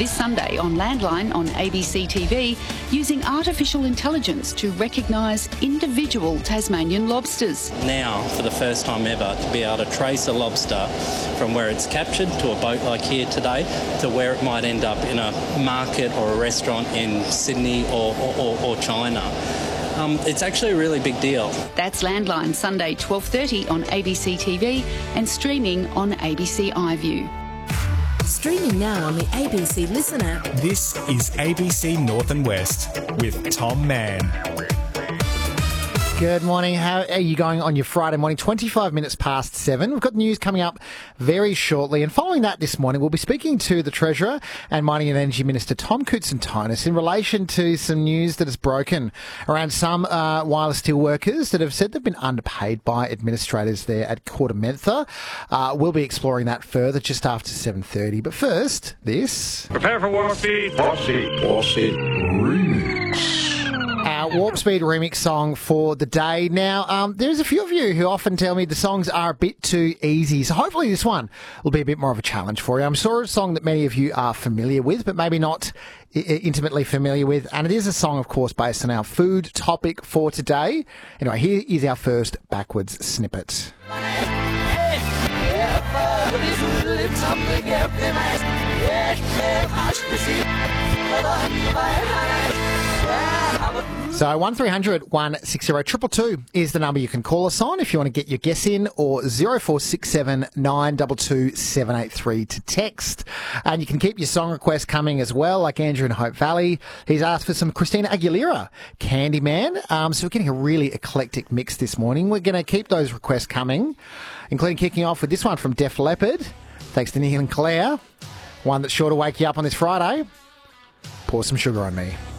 this Sunday on Landline on ABC TV, using artificial intelligence to recognise individual Tasmanian lobsters. Now, for the first time ever, to be able to trace a lobster from where it's captured to a boat like here today to where it might end up in a market or a restaurant in Sydney or China. It's actually a really big deal. That's Landline, Sunday 12:30 on ABC TV and streaming on ABC iView. Streaming now on the ABC Listen app. This is ABC North and West with Tom Mann. Good morning. How are you going on your Friday morning? 25 minutes past 7. We've got news coming up very shortly. And following that this morning, we'll be speaking to the Treasurer and Mining and Energy Minister Tom Koutsantonis in relation to some news that has broken around some wireless steel workers that have said they've been underpaid by administrators there at Kortamentha. We'll be exploring that further just after 7:30. But first, this. Prepare for Warp Speed. Warp Speed. Warp Speed Remix. Our Warp Speed remix song for the day. Now, there's a few of you who often tell me the songs are a bit too easy, so hopefully this one will be a bit more of a challenge for you. I'm sure it's a song that many of you are familiar with, but maybe not intimately familiar with, and it is a song, of course, based on our food topic for today. Anyway, here is our first backwards snippet. So 1300 160 222 is the number you can call us on if you want to get your guess in, or 0467 922 783 to text. And you can keep your song requests coming as well, like Andrew in Hope Valley. He's asked for some Christina Aguilera, Candyman. So we're getting a really eclectic mix this morning. We're going to keep those requests coming, including kicking off with this one from Def Leppard. Thanks to Neil and Claire. One that's sure to wake you up on this Friday. Pour some sugar on me.